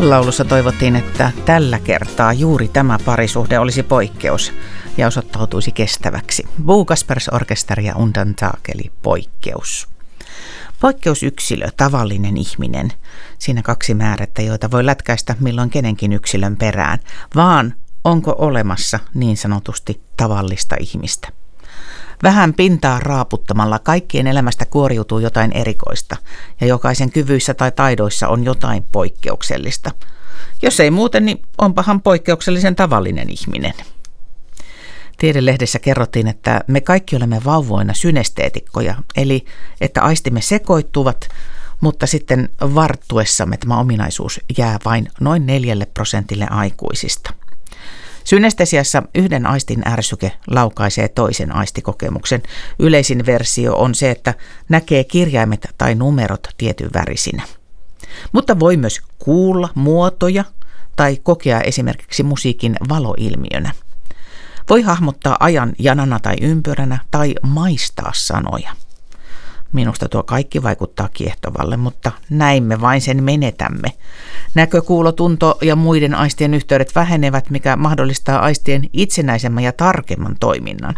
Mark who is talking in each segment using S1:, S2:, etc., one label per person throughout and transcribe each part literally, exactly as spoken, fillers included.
S1: Laulussa toivottiin, että tällä kertaa juuri tämä parisuhde olisi poikkeus ja osoittautuisi kestäväksi. Bo Kaspers Orkester ja Undantag eli poikkeus. Poikkeusyksilö, tavallinen ihminen. Siinä kaksi määrättä, joita voi lätkäistä milloin kenenkin yksilön perään. Vaan onko olemassa niin sanotusti tavallista ihmistä? Vähän pintaa raaputtamalla kaikkien elämästä kuoriutuu jotain erikoista ja jokaisen kyvyissä tai taidoissa on jotain poikkeuksellista. Jos ei muuten, niin onpahan poikkeuksellisen tavallinen ihminen. Tiedelehdessä kerrottiin, että me kaikki olemme vauvoina synesteetikkoja, eli että aistimme sekoittuvat, mutta sitten varttuessamme tämä ominaisuus jää vain noin neljälle prosentille aikuisista. Synestesiassa yhden aistin ärsyke laukaisee toisen aistikokemuksen. Yleisin versio on se, että näkee kirjaimet tai numerot tietyn värisinä. Mutta voi myös kuulla muotoja tai kokea esimerkiksi musiikin valoilmiönä. Voi hahmottaa ajan janana tai ympyränä tai maistaa sanoja. Minusta tuo kaikki vaikuttaa kiehtovalle, mutta näin me vain sen menetämme. Näkö, kuulo, tunto ja muiden aistien yhteydet vähenevät, mikä mahdollistaa aistien itsenäisemmän ja tarkemman toiminnan.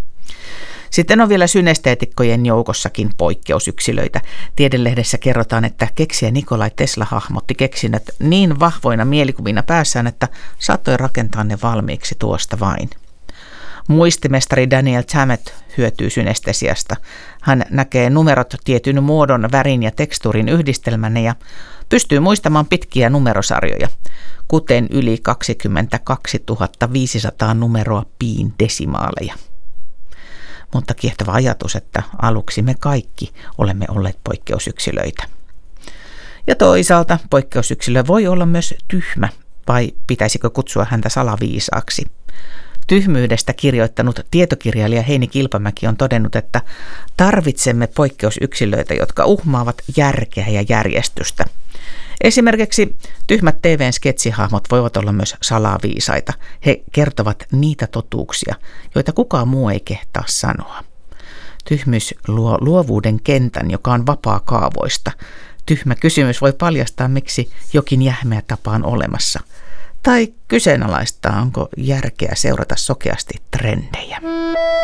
S1: Sitten on vielä synesteetikkojen joukossakin poikkeusyksilöitä. Tiedelehdessä kerrotaan, että keksijä Nikolai Tesla hahmotti keksinnöt niin vahvoina mielikuvina päässään, että saattoi rakentaa ne valmiiksi tuosta vain. Muistimestari Daniel Tammet hyötyy synestesiasta. Hän näkee numerot tietyn muodon, värin ja tekstuurin yhdistelmänä ja pystyy muistamaan pitkiä numerosarjoja, kuten yli kaksikymmentäkaksituhatta viisisataa numeroa piin desimaaleja. Mutta kiehtova ajatus, että aluksi me kaikki olemme olleet poikkeusyksilöitä. Ja toisaalta poikkeusyksilö voi olla myös tyhmä, vai pitäisikö kutsua häntä salaviisaaksi? Tyhmyydestä kirjoittanut tietokirjailija Heini Kilpamäki on todennut, että tarvitsemme poikkeusyksilöitä, jotka uhmaavat järkeä ja järjestystä. Esimerkiksi tyhmät T V:n sketsihahmot voivat olla myös salaviisaita. He kertovat niitä totuuksia, joita kukaan muu ei kehtaa sanoa. Tyhmyys luo luovuuden kentän, joka on vapaa kaavoista. Tyhmä kysymys voi paljastaa, miksi jokin jähmeä tapa on olemassa. Tai kyseenalaistaa, onko järkeä seurata sokeasti trendejä.